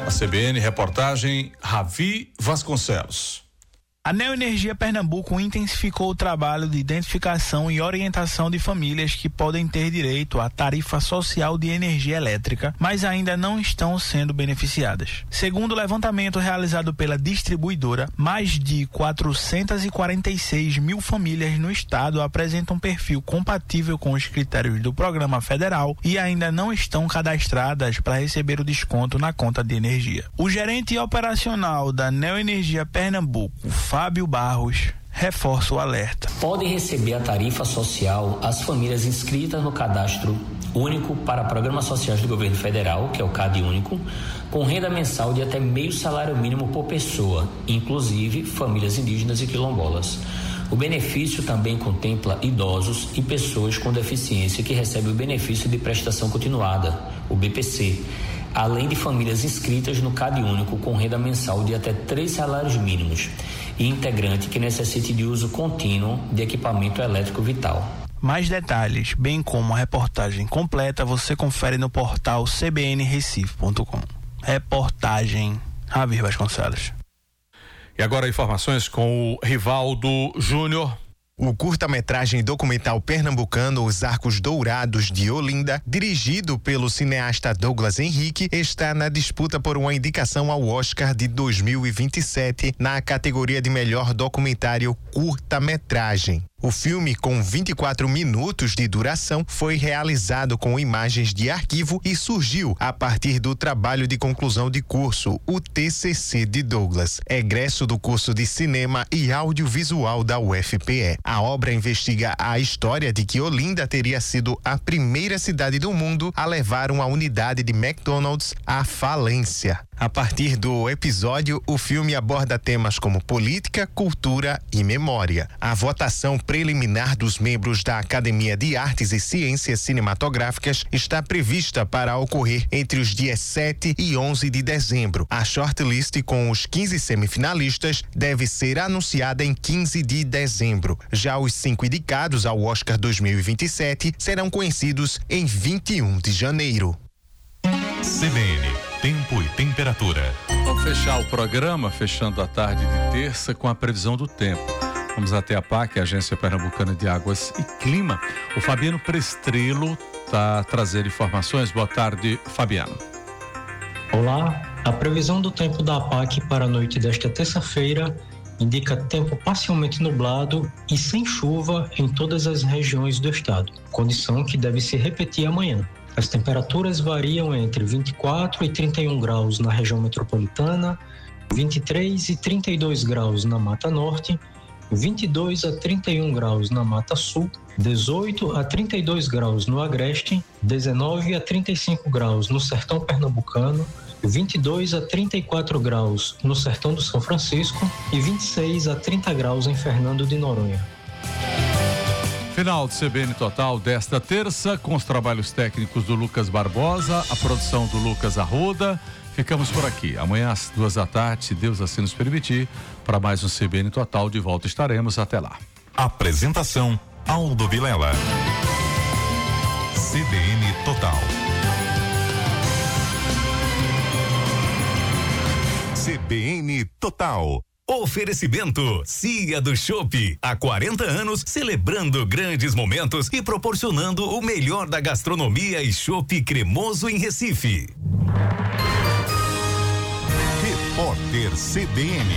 A CBN, reportagem Ravi Vasconcelos. A Neoenergia Pernambuco intensificou o trabalho de identificação e orientação de famílias que podem ter direito à tarifa social de energia elétrica, mas ainda não estão sendo beneficiadas. Segundo o levantamento realizado pela distribuidora, mais de 446 mil famílias no estado apresentam perfil compatível com os critérios do programa federal e ainda não estão cadastradas para receber o desconto na conta de energia. O gerente operacional da Neoenergia Pernambuco, Fábio Barros, reforça o alerta. Podem receber a tarifa social as famílias inscritas no Cadastro Único para Programas Sociais do Governo Federal, que é o CAD Único, com renda mensal de até meio salário mínimo por pessoa, inclusive famílias indígenas e quilombolas. O benefício também contempla idosos e pessoas com deficiência que recebem o benefício de prestação continuada, o BPC, além de famílias inscritas no CAD Único com renda mensal de até 3 salários mínimos e integrante que necessite de uso contínuo de equipamento elétrico vital. Mais detalhes, bem como a reportagem completa, você confere no portal cbnrecife.com. Reportagem Ravi Vasconcelos. E agora informações com o Rivaldo Júnior. O curta-metragem documental pernambucano Os Arcos Dourados de Olinda, dirigido pelo cineasta Douglas Henrique, está na disputa por uma indicação ao Oscar de 2027 na categoria de melhor documentário curta-metragem. O filme, com 24 minutos de duração, foi realizado com imagens de arquivo e surgiu a partir do trabalho de conclusão de curso, o TCC de Douglas, egresso do curso de Cinema e Audiovisual da UFPE. A obra investiga a história de que Olinda teria sido a primeira cidade do mundo a levar uma unidade de McDonald's à falência. A partir do episódio, o filme aborda temas como política, cultura e memória. A votação preliminar dos membros da Academia de Artes e Ciências Cinematográficas está prevista para ocorrer entre os dias 7 e 11 de dezembro. A shortlist com os 15 semifinalistas deve ser anunciada em 15 de dezembro. Já os 5 indicados ao Oscar 2027 serão conhecidos em 21 de janeiro. CBN, tempo e temperatura. Vamos fechar o programa, fechando a tarde de terça com a previsão do tempo. Vamos até a PAC, a Agência Pernambucana de Águas e Clima. O Fabiano Prestrelo está trazendo informações. Boa tarde, Fabiano. Olá, a previsão do tempo da APAC para a noite desta terça-feira indica tempo parcialmente nublado e sem chuva em todas as regiões do estado, condição que deve se repetir amanhã. As temperaturas variam entre 24 e 31 graus na região metropolitana, 23 e 32 graus na Mata Norte, 22 a 31 graus na Mata Sul, 18 a 32 graus no Agreste, 19 a 35 graus no Sertão Pernambucano, 22 a 34 graus no Sertão do São Francisco e 26 a 30 graus em Fernando de Noronha. Final do CBN Total desta terça, com os trabalhos técnicos do Lucas Barbosa, a produção do Lucas Arruda. Ficamos por aqui. Amanhã às 14h, se Deus assim nos permitir, para mais um CBN Total. De volta estaremos. Até lá. Apresentação: Aldo Vilela. CBN Total. CBN Total. Oferecimento Cia do Chopp, há 40 anos celebrando grandes momentos e proporcionando o melhor da gastronomia e chopp cremoso em Recife. Repórter CBN.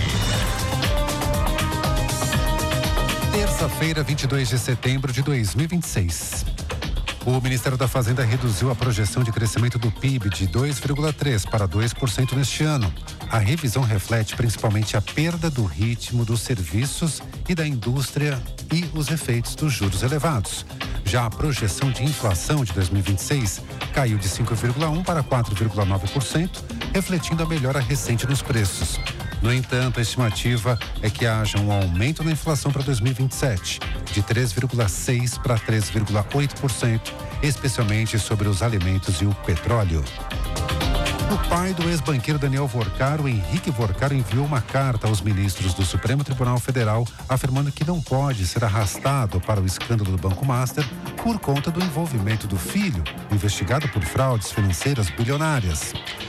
Terça-feira, 22 de setembro de 2026. O Ministério da Fazenda reduziu a projeção de crescimento do PIB de 2,3% para 2% neste ano. A revisão reflete principalmente a perda do ritmo dos serviços e da indústria e os efeitos dos juros elevados. Já a projeção de inflação de 2026 caiu de 5,1% para 4,9%, refletindo a melhora recente nos preços. No entanto, a estimativa é que haja um aumento na inflação para 2027, de 3,6% para 3,8%, especialmente sobre os alimentos e o petróleo. O pai do ex-banqueiro Daniel Vorcaro, Henrique Vorcaro, enviou uma carta aos ministros do Supremo Tribunal Federal afirmando que não pode ser arrastado para o escândalo do Banco Master por conta do envolvimento do filho, investigado por fraudes financeiras bilionárias.